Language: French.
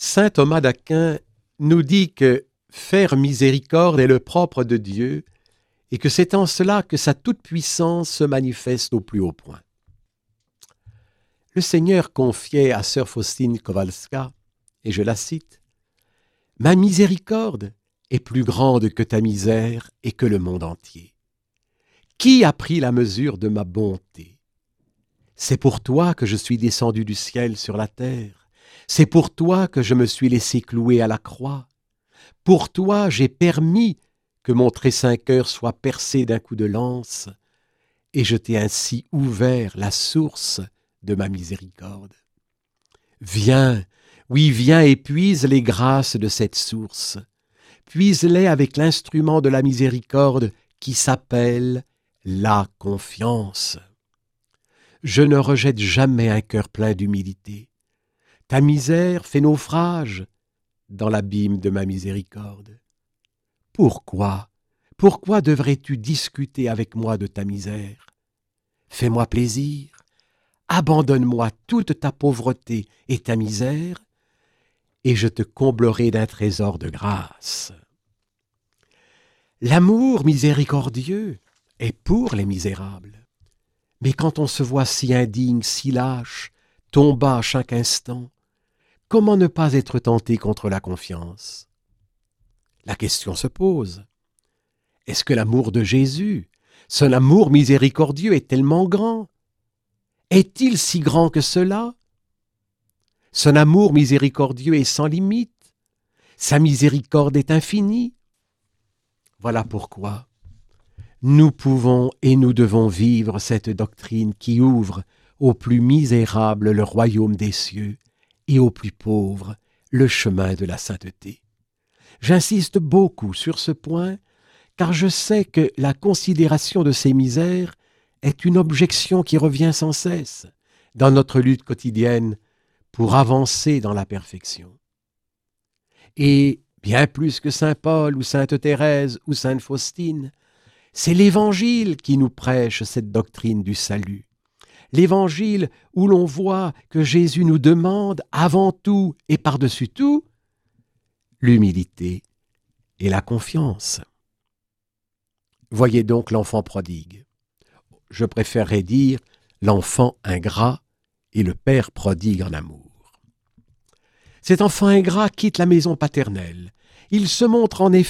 Saint Thomas d'Aquin nous dit que faire miséricorde est le propre de Dieu et que c'est en cela que sa toute-puissance se manifeste au plus haut point. Le Seigneur confiait à sœur Faustine Kowalska, et je la cite, « Ma miséricorde est plus grande que ta misère et que le monde entier. Qui a pris la mesure de ma bonté? C'est pour toi que je suis descendu du ciel sur la terre. C'est pour toi que je me suis laissé clouer à la croix. Pour toi, j'ai permis que mon très saint cœur soit percé d'un coup de lance, et je t'ai ainsi ouvert la source de ma miséricorde. Viens, oui, viens et puise les grâces de cette source. Puise-les avec l'instrument de la miséricorde qui s'appelle la confiance. Je ne rejette jamais un cœur plein d'humilité. Ta misère fait naufrage dans l'abîme de ma miséricorde. Pourquoi devrais-tu discuter avec moi de ta misère? Fais-moi plaisir, abandonne-moi toute ta pauvreté et ta misère, et je te comblerai d'un trésor de grâce. L'amour miséricordieux est pour les misérables. Mais quand on se voit si indigne, si lâche, tombant à chaque instant, comment ne pas être tenté contre la confiance? La question se pose. Est-ce que l'amour de Jésus, son amour miséricordieux est tellement grand? Est-il si grand que cela? Son amour miséricordieux est sans limite. Sa miséricorde est infinie. Voilà pourquoi nous pouvons et nous devons vivre cette doctrine qui ouvre aux plus misérables le royaume des cieux et aux plus pauvres le chemin de la sainteté. J'insiste beaucoup sur ce point, car je sais que la considération de ces misères est une objection qui revient sans cesse dans notre lutte quotidienne pour avancer dans la perfection. Et bien plus que saint Paul ou sainte Thérèse ou sainte Faustine, c'est l'Évangile qui nous prêche cette doctrine du salut. L'Évangile où l'on voit que Jésus nous demande avant tout et par-dessus tout l'humilité et la confiance. Voyez donc l'enfant prodigue. Je préférerais dire l'enfant ingrat et le père prodigue en amour. Cet enfant ingrat quitte la maison paternelle. Il se montre en effet